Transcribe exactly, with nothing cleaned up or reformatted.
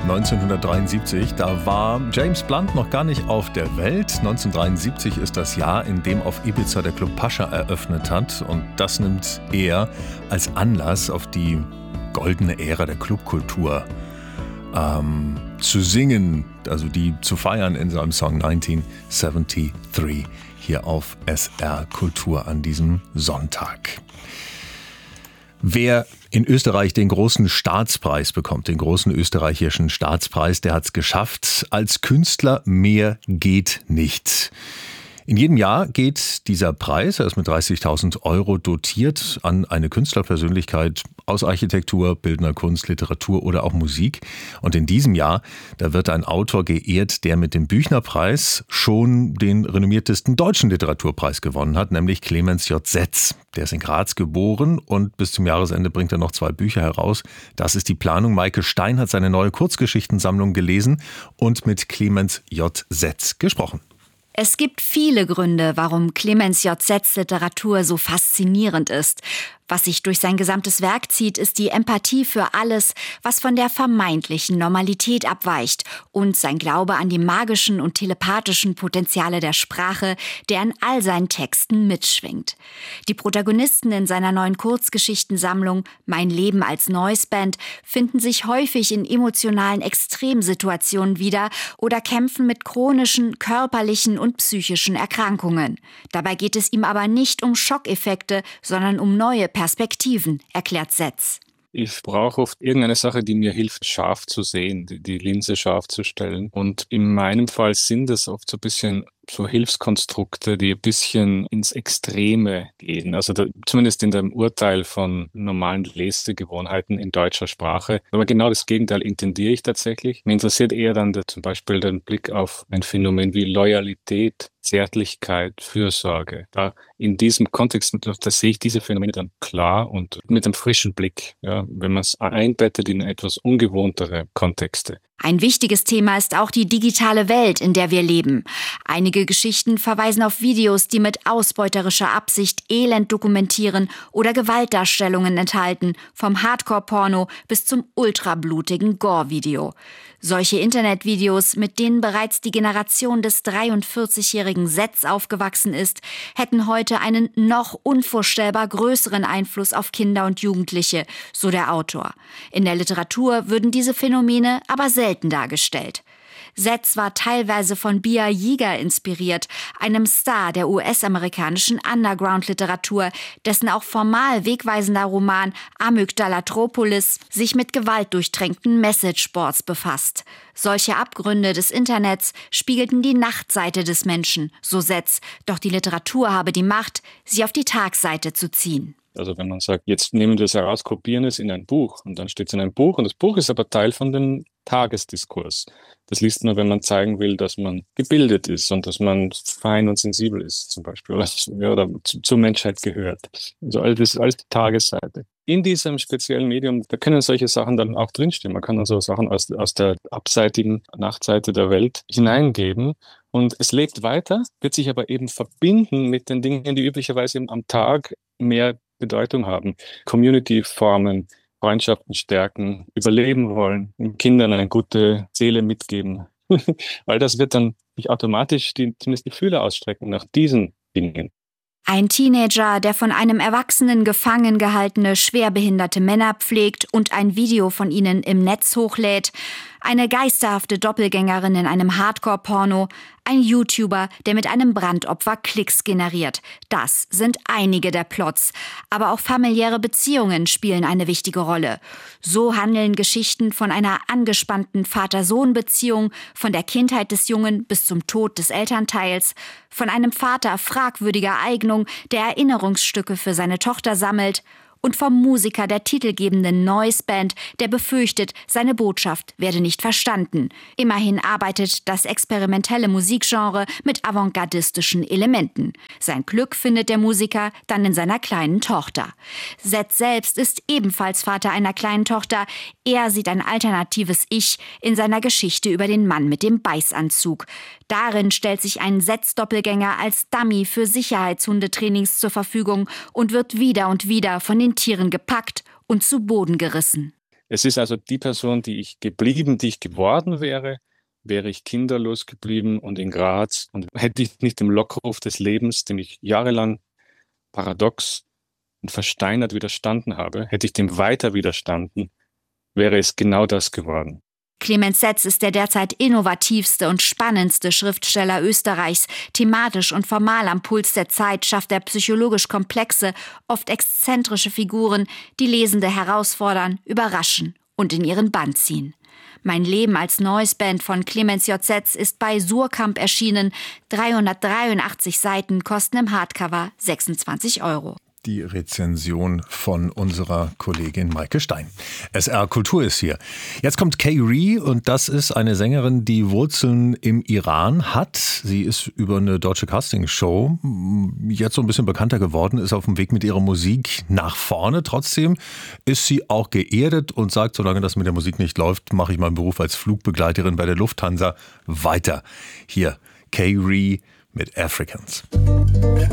neunzehnhundertdreiundsiebzig, da war James Blunt noch gar nicht auf der Welt. neunzehnhundertdreiundsiebzig ist das Jahr, in dem auf Ibiza der Club Pacha eröffnet hat. Und das nimmt er als Anlass, auf die goldene Ära der Clubkultur ähm, zu singen, also die zu feiern in seinem Song neunzehnhundertdreiundsiebzig hier auf S R Kultur an diesem Sonntag. Wer in Österreich den großen Staatspreis bekommt, den großen österreichischen Staatspreis, der hat es geschafft. Als Künstler mehr geht nicht. In jedem Jahr geht dieser Preis, er ist mit dreißigtausend Euro dotiert, an eine Künstlerpersönlichkeit aus Architektur, bildender Kunst, Literatur oder auch Musik. Und in diesem Jahr, da wird ein Autor geehrt, der mit dem Büchnerpreis schon den renommiertesten deutschen Literaturpreis gewonnen hat, nämlich Clemens J. Setz. Der ist in Graz geboren und bis zum Jahresende bringt er noch zwei Bücher heraus. Das ist die Planung. Maike Stein hat seine neue Kurzgeschichtensammlung gelesen und mit Clemens J. Setz gesprochen. Es gibt viele Gründe, warum Clemens J. Setz Literatur so faszinierend ist. Was sich durch sein gesamtes Werk zieht, ist die Empathie für alles, was von der vermeintlichen Normalität abweicht und sein Glaube an die magischen und telepathischen Potenziale der Sprache, der in all seinen Texten mitschwingt. Die Protagonisten in seiner neuen Kurzgeschichtensammlung Mein Leben als Noiseband finden sich häufig in emotionalen Extremsituationen wieder oder kämpfen mit chronischen, körperlichen und psychischen Erkrankungen. Dabei geht es ihm aber nicht um Schockeffekte, sondern um neue Perspektiven, erklärt Setz. Ich brauche oft irgendeine Sache, die mir hilft, scharf zu sehen, die, die Linse scharf zu stellen. Und in meinem Fall sind es oft so ein bisschen so Hilfskonstrukte, die ein bisschen ins Extreme gehen. Also da, zumindest in dem Urteil von normalen Lesegewohnheiten in deutscher Sprache. Aber genau das Gegenteil intendiere ich tatsächlich. Mir interessiert eher dann der, zum Beispiel den Blick auf ein Phänomen wie Loyalität, Zärtlichkeit, Fürsorge. Da in diesem Kontext, da sehe ich diese Phänomene dann klar und mit einem frischen Blick, ja, wenn man es einbettet in etwas ungewohntere Kontexte. Ein wichtiges Thema ist auch die digitale Welt, in der wir leben. Einige Geschichten verweisen auf Videos, die mit ausbeuterischer Absicht Elend dokumentieren oder Gewaltdarstellungen enthalten, vom Hardcore-Porno bis zum ultrablutigen Gore-Video. Solche Internetvideos, mit denen bereits die Generation des dreiundvierzigjährigen Setz aufgewachsen ist, hätten heute einen noch unvorstellbar größeren Einfluss auf Kinder und Jugendliche, so der Autor. In der Literatur würden diese Phänomene aber selten dargestellt. Setz war teilweise von Bia Yeager inspiriert, einem Star der U S-amerikanischen Underground-Literatur, dessen auch formal wegweisender Roman Amygdalatropolis sich mit gewaltdurchtränkten Messageboards befasst. Solche Abgründe des Internets spiegelten die Nachtseite des Menschen, so Setz, doch die Literatur habe die Macht, sie auf die Tagseite zu ziehen. Also wenn man sagt, jetzt nehmen wir es heraus, kopieren es in ein Buch und dann steht es in einem Buch und das Buch ist aber Teil von dem Tagesdiskurs. Das liest man, wenn man zeigen will, dass man gebildet ist und dass man fein und sensibel ist zum Beispiel oder, oder zu, zur Menschheit gehört. Also alles ist alles die Tagesseite. In diesem speziellen Medium, da können solche Sachen dann auch drinstehen. Man kann also Sachen aus, aus der abseitigen Nachtseite der Welt hineingeben und es lebt weiter, wird sich aber eben verbinden mit den Dingen, die üblicherweise am Tag mehr Bedeutung haben. Community formen, Freundschaften stärken, überleben wollen, den Kindern eine gute Seele mitgeben. Weil das wird dann nicht automatisch die, zumindest die Fühler ausstrecken nach diesen Dingen. Ein Teenager, der von einem Erwachsenen gefangen gehaltene, schwerbehinderte Männer pflegt und ein Video von ihnen im Netz hochlädt. Eine geisterhafte Doppelgängerin in einem Hardcore-Porno. Ein YouTuber, der mit einem Brandopfer Klicks generiert. Das sind einige der Plots. Aber auch familiäre Beziehungen spielen eine wichtige Rolle. So handeln Geschichten von einer angespannten Vater-Sohn-Beziehung, von der Kindheit des Jungen bis zum Tod des Elternteils, von einem Vater fragwürdiger Eignung, der Erinnerungsstücke für seine Tochter sammelt, und vom Musiker der titelgebenden Noiseband, der befürchtet, seine Botschaft werde nicht verstanden. Immerhin arbeitet das experimentelle Musikgenre mit avantgardistischen Elementen. Sein Glück findet der Musiker dann in seiner kleinen Tochter. Setz selbst ist ebenfalls Vater einer kleinen Tochter. Er sieht ein alternatives Ich in seiner Geschichte über den Mann mit dem Beißanzug. Darin stellt sich ein Setz-Doppelgänger als Dummy für Sicherheitshundetrainings zur Verfügung und wird wieder und wieder von den Tieren gepackt und zu Boden gerissen. Es ist also die Person, die ich geblieben, die ich geworden wäre, wäre ich kinderlos geblieben und in Graz. Und hätte ich nicht dem Lockruf des Lebens, dem ich jahrelang paradox und versteinert widerstanden habe, hätte ich dem weiter widerstanden, wäre es genau das geworden. Clemens Setz ist der derzeit innovativste und spannendste Schriftsteller Österreichs. Thematisch und formal am Puls der Zeit schafft er psychologisch komplexe, oft exzentrische Figuren, die Lesende herausfordern, überraschen und in ihren Bann ziehen. Mein Leben als Noise Band von Clemens J. Setz ist bei Suhrkamp erschienen. dreihundertdreiundachtzig Seiten kosten im Hardcover sechsundzwanzig Euro. Die Rezension von unserer Kollegin Maike Stein. S R Kultur ist hier. Jetzt kommt K-Ree und das ist eine Sängerin, die Wurzeln im Iran hat. Sie ist über eine deutsche Castingshow jetzt so ein bisschen bekannter geworden, ist auf dem Weg mit ihrer Musik nach vorne. Trotzdem ist sie auch geerdet und sagt, solange das mit der Musik nicht läuft, mache ich meinen Beruf als Flugbegleiterin bei der Lufthansa weiter. Hier K-Ree mit Africans.